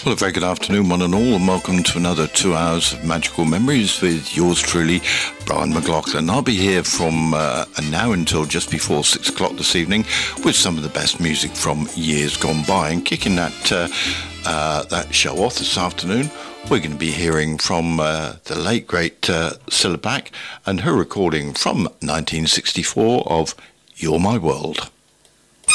Well, a very good afternoon, one and all, and welcome to another 2 hours of magical memories with yours truly, Brian McLaughlin. I'll be here from now until just before 6 o'clock this evening with some of the best music from years gone by. And kicking that show off this afternoon, we're going to be hearing from the late, great Cilla Black and her recording from 1964 of You're My World.